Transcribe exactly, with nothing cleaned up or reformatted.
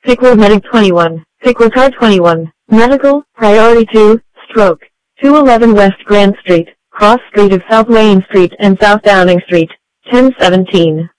Pickwood Medic twenty-one, Pickwood Car twenty-one, Medical, Priority two, Stroke, two eleven West Grand Street, Cross Street of South Wayne Street and South Downing Street, ten seventeen.